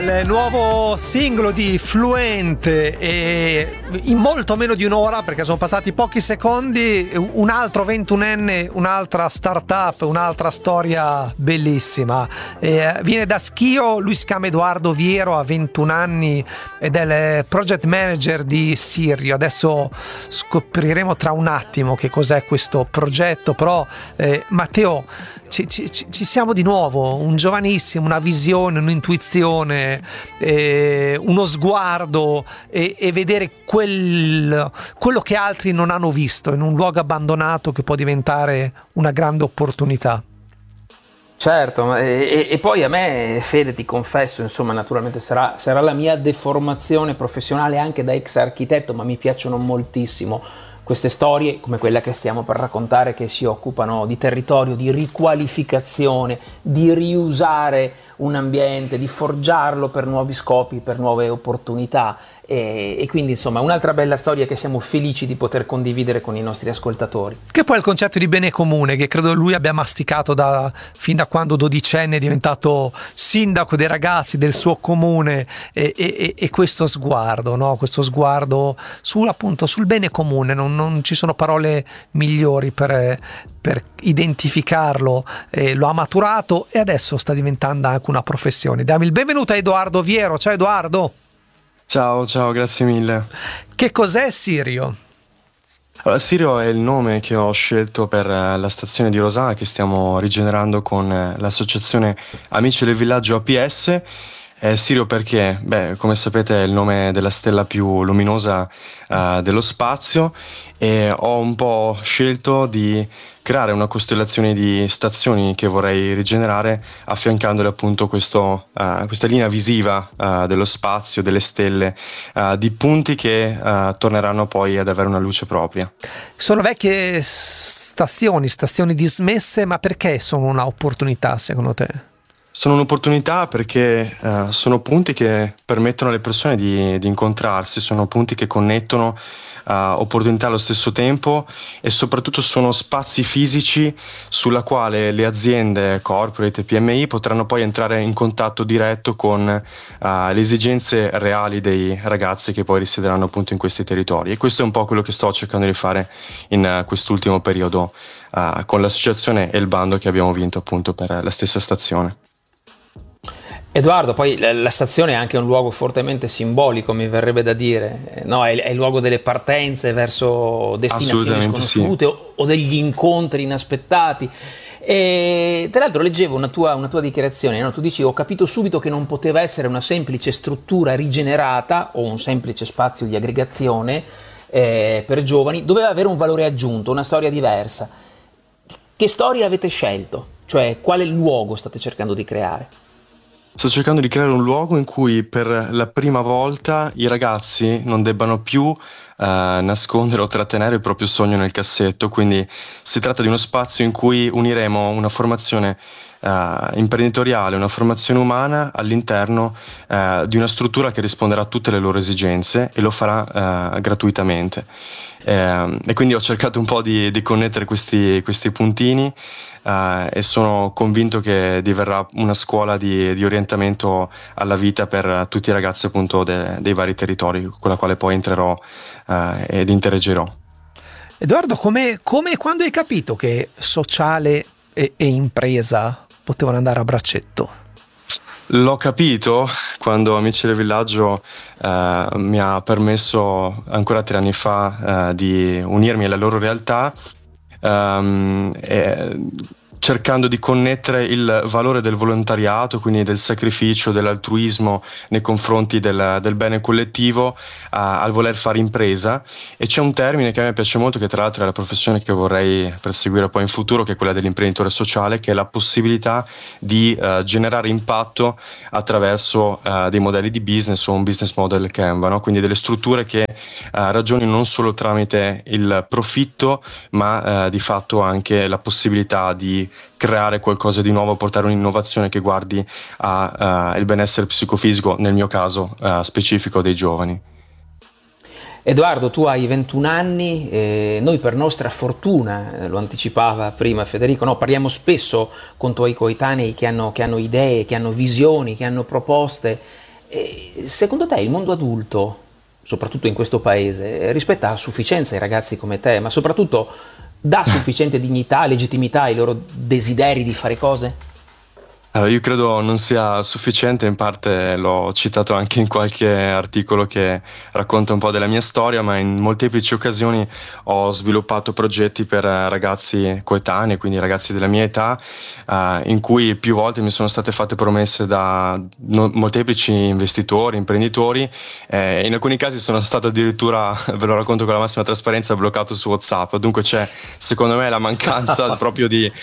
Il nuovo singolo di Fluent e in molto meno di un'ora, perché sono passati pochi secondi, un altro 21enne, un'altra startup, un'altra storia bellissima. Viene da Schio, lui si chiama Edoardo Viero, ha 21 anni ed è il project manager di Sirio. Adesso scopriremo tra un attimo che cos'è questo progetto, però Matteo, ci siamo di nuovo, un giovanissimo, una visione, un'intuizione, uno sguardo e vedere quello che altri non hanno visto in un luogo abbandonato che può diventare una grande opportunità. Certo, e poi a me, Fede, ti confesso, insomma, naturalmente sarà la mia deformazione professionale anche da ex architetto, ma mi piacciono moltissimo queste storie come quella che stiamo per raccontare, che si occupano di territorio, di riqualificazione, di riusare un ambiente, di forgiarlo per nuovi scopi, per nuove opportunità. E quindi insomma un'altra bella storia che siamo felici di poter condividere con i nostri ascoltatori. Che poi è il concetto di bene comune che credo lui abbia masticato fin da quando dodicenne è diventato sindaco dei ragazzi del suo comune, e questo sguardo, no? Questo sguardo appunto sul bene comune, non ci sono parole migliori per identificarlo. Lo ha maturato e adesso sta diventando anche una professione. Diamo il benvenuto a Edoardo Viero. Ciao Edoardo. Ciao, grazie mille. Che cos'è Sirio? Allora, Sirio è il nome che ho scelto per la stazione di Rosà che stiamo rigenerando con l'associazione Amici del Villaggio APS. Sirio perché, come sapete, è il nome della stella più luminosa dello spazio, e ho un po' scelto di creare una costellazione di stazioni che vorrei rigenerare, affiancandole appunto questa linea visiva dello spazio, delle stelle, di punti che torneranno poi ad avere una luce propria. Sono vecchie stazioni dismesse, ma perché sono un'opportunità secondo te? Sono un'opportunità perché sono punti che permettono alle persone di incontrarsi, sono punti che connettono opportunità allo stesso tempo, e soprattutto sono spazi fisici sulla quale le aziende corporate e PMI potranno poi entrare in contatto diretto con le esigenze reali dei ragazzi che poi risiederanno appunto in questi territori. E questo è un po' quello che sto cercando di fare in quest'ultimo periodo con l'associazione e il bando che abbiamo vinto appunto per la stessa stazione. Edoardo, poi la stazione è anche un luogo fortemente simbolico, mi verrebbe da dire, no? È il luogo delle partenze verso destinazioni sconosciute, sì, o degli incontri inaspettati. E tra l'altro leggevo una tua dichiarazione, no? Tu dici: ho capito subito che non poteva essere una semplice struttura rigenerata o un semplice spazio di aggregazione per giovani, doveva avere un valore aggiunto, una storia diversa. Che storia avete scelto? Cioè, quale luogo state cercando di creare? Sto cercando di creare un luogo in cui per la prima volta i ragazzi non debbano più nascondere o trattenere il proprio sogno nel cassetto. Quindi si tratta di uno spazio in cui uniremo una formazione imprenditoriale, una formazione umana all'interno di una struttura che risponderà a tutte le loro esigenze e lo farà gratuitamente. E quindi ho cercato un po' di connettere questi puntini, e sono convinto che diverrà una scuola di orientamento alla vita per tutti i ragazzi appunto dei vari territori, con la quale poi entrerò ed interagerò. Edoardo, come e quando hai capito che sociale e impresa potevano andare a braccetto? L'ho capito quando Amici del Villaggio mi ha permesso ancora 3 anni fa di unirmi alla loro realtà, cercando di connettere il valore del volontariato, quindi del sacrificio, dell'altruismo nei confronti del bene collettivo, al voler fare impresa. E c'è un termine che a me piace molto, che tra l'altro è la professione che vorrei perseguire poi in futuro, che è quella dell'imprenditore sociale, che è la possibilità di generare impatto attraverso dei modelli di business o un business model Canva, no? Quindi delle strutture che ragionino non solo tramite il profitto, ma di fatto anche la possibilità di creare qualcosa di nuovo, portare un'innovazione che guardi al benessere psicofisico, nel mio caso specifico dei giovani. Edoardo, tu hai 21 anni, noi per nostra fortuna, lo anticipava prima Federico, no, parliamo spesso con tuoi coetanei che hanno idee, che hanno visioni, che hanno proposte, E secondo te il mondo adulto, soprattutto in questo paese, rispetta a sufficienza i ragazzi come te, ma soprattutto dà sufficiente dignità, legittimità ai loro desideri di fare cose? Io credo non sia sufficiente, in parte l'ho citato anche in qualche articolo che racconta un po' della mia storia, ma in molteplici occasioni ho sviluppato progetti per ragazzi coetanei, quindi ragazzi della mia età, in cui più volte mi sono state fatte promesse da molteplici investitori, imprenditori, e in alcuni casi sono stato addirittura, ve lo racconto con la massima trasparenza, bloccato su WhatsApp. Dunque c'è, secondo me, la mancanza proprio di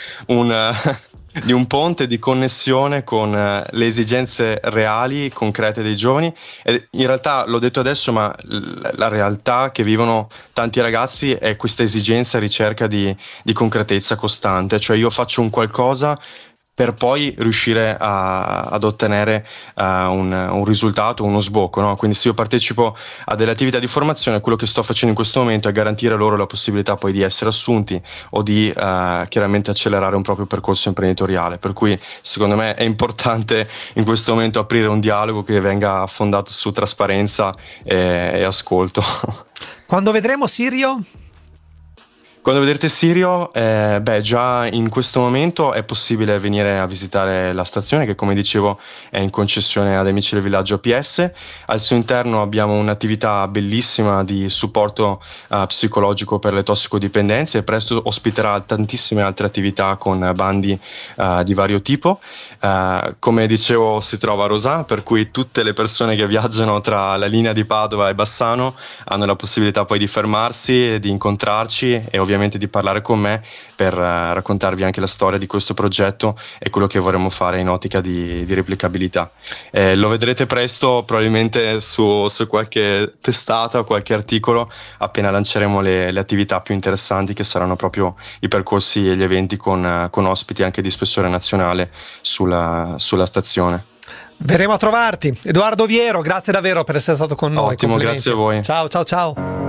un ponte di connessione con le esigenze reali, concrete dei giovani. E in realtà, l'ho detto adesso, ma la realtà che vivono tanti ragazzi è questa esigenza e ricerca di concretezza costante. Cioè io faccio un qualcosa per poi riuscire ad ottenere un risultato, uno sbocco, no? Quindi se io partecipo a delle attività di formazione, quello che sto facendo in questo momento è garantire loro la possibilità poi di essere assunti o di chiaramente accelerare un proprio percorso imprenditoriale. Per cui secondo me è importante in questo momento aprire un dialogo che venga fondato su trasparenza e ascolto. Quando vedremo Sirio? Quando vedrete Sirio, già in questo momento è possibile venire a visitare la stazione, che come dicevo è in concessione ad Amici del Villaggio APS. Al suo interno abbiamo un'attività bellissima di supporto psicologico per le tossicodipendenze e presto ospiterà tantissime altre attività con bandi di vario tipo. Come dicevo, si trova a Rosà, per cui tutte le persone che viaggiano tra la linea di Padova e Bassano hanno la possibilità poi di fermarsi, di incontrarci e ovviamente di parlare con me per raccontarvi anche la storia di questo progetto e quello che vorremmo fare in ottica di replicabilità. Lo vedrete presto, probabilmente su qualche testata o qualche articolo, appena lanceremo le attività più interessanti, che saranno proprio i percorsi e gli eventi con ospiti anche di spessore nazionale sulla stazione. Verremo a trovarti. Edoardo Viero, grazie davvero per essere stato con noi. Ottimo, grazie a voi. Ciao.